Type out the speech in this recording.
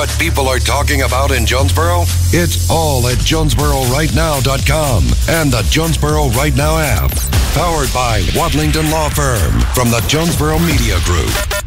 what people are talking about in Jonesboro? It's all at JonesboroRightNow.com and the Jonesboro Right Now app. Powered by Wadlington Law Firm from the Jonesboro Media Group.